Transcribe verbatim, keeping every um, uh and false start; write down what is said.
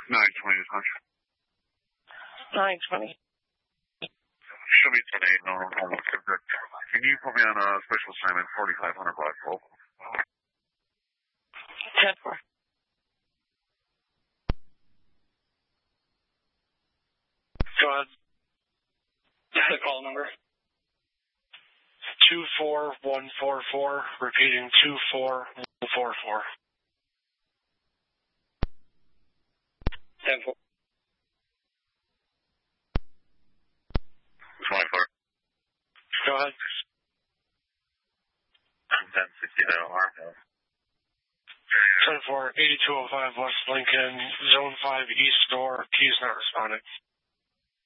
nine twenty, touch. nine twenty. Show me today, no, almost good. Can you put me on a special assignment, forty-five hundred Black Bolt? ten four. Go ahead. The call number. two four one four four, repeating two four one four four. ten four. twenty-four. Go ahead. ten sixty-nine alarm. ten four, eighty-two oh five West Lincoln, Zone five East Door, keys not responding.